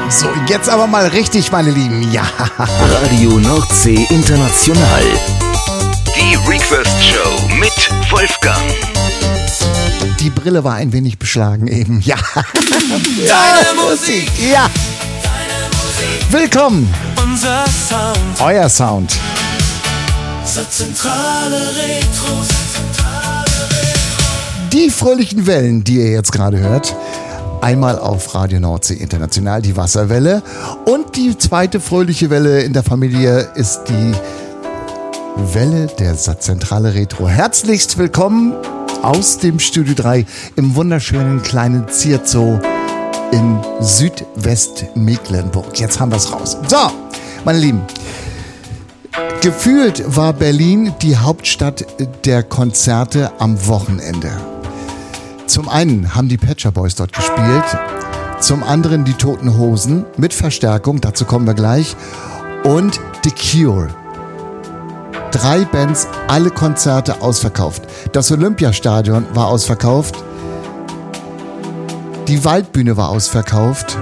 So, jetzt aber mal richtig, meine Lieben. Ja. Radio Nordsee International. Die Request Show mit Wolfgang. Die Brille war ein wenig beschlagen eben. Ja. Deine Musik. Ja. Willkommen. Unser Sound. Euer Sound. Zentrale Retros. Die fröhlichen Wellen, die ihr jetzt gerade hört. Einmal auf Radio Nordsee International, die Wasserwelle. Und die zweite fröhliche Welle in der Familie ist die Welle der Zentrale Retro. Herzlichst willkommen aus dem Studio 3 im wunderschönen kleinen Zierzoo in Südwestmecklenburg. Jetzt haben wir es raus. So, meine Lieben. Gefühlt war Berlin die Hauptstadt der Konzerte am Wochenende. Zum einen haben die Pet Shop Boys dort gespielt, zum anderen die Toten Hosen mit Verstärkung, dazu kommen wir gleich, und The Cure. 3 Bands, alle Konzerte ausverkauft. Das Olympiastadion war ausverkauft, die Waldbühne war ausverkauft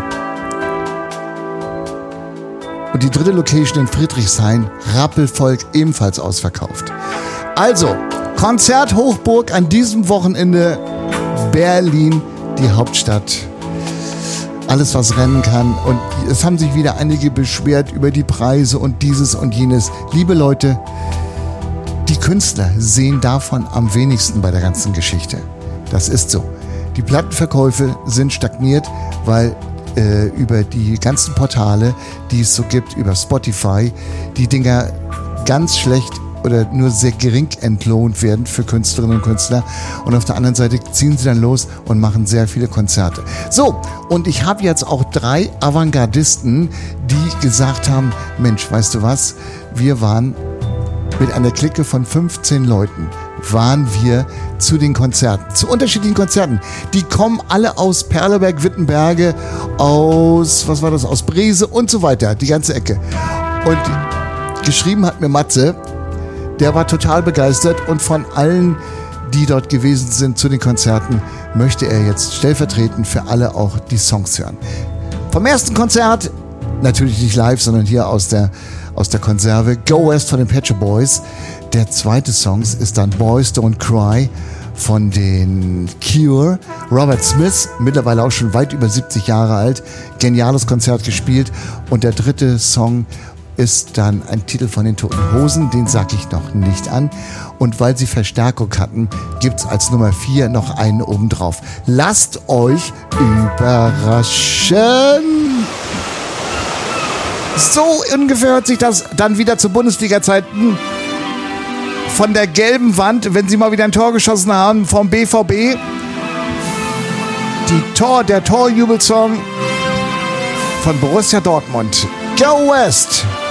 und die dritte Location in Friedrichshain, Rappelvolk, ebenfalls ausverkauft. Also, Konzerthochburg an diesem Wochenende. Berlin, die Hauptstadt. Alles, was rennen kann. Und es haben sich wieder einige beschwert über die Preise und dieses und jenes. Liebe Leute, die Künstler sehen davon am wenigsten bei der ganzen Geschichte. Das ist so. Die Plattenverkäufe sind stagniert, weil über die ganzen Portale, die es so gibt, über Spotify, die Dinger ganz schlecht oder nur sehr gering entlohnt werden für Künstlerinnen und Künstler. Und auf der anderen Seite ziehen sie dann los und machen sehr viele Konzerte. So, und ich habe jetzt auch 3 Avantgardisten, die gesagt haben, Mensch, weißt du was, wir waren mit einer Clique von 15 Leuten, waren wir zu den Konzerten, zu unterschiedlichen Konzerten. Die kommen alle aus Perleberg, Wittenberge, aus Brese und so weiter, die ganze Ecke. Und geschrieben hat mir Matze, der war total begeistert und von allen, die dort gewesen sind zu den Konzerten, möchte er jetzt stellvertretend für alle auch die Songs hören. Vom ersten Konzert, natürlich nicht live, sondern hier aus der Konserve, Go West von den Pet Shop Boys. Der zweite Song ist dann Boys Don't Cry von den Cure. Robert Smith, mittlerweile auch schon weit über 70 Jahre alt, geniales Konzert gespielt. Und der dritte Song ist dann ein Titel von den Toten Hosen, den sag ich noch nicht an. Und weil sie Verstärkung hatten, gibt's als Nummer 4 noch einen obendrauf. Lasst euch überraschen! So ungefähr hört sich das dann wieder zu Bundesliga-Zeiten von der gelben Wand, wenn sie mal wieder ein Tor geschossen haben vom BVB. Der Torjubelsong von Borussia Dortmund. Go West!